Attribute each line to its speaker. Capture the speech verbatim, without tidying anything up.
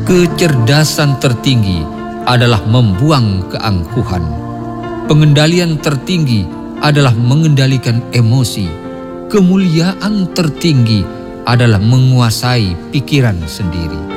Speaker 1: Kecerdasan tertinggi adalah membuang keangkuhan. Pengendalian tertinggi adalah mengendalikan emosi. Kemuliaan tertinggi adalah menguasai pikiran sendiri.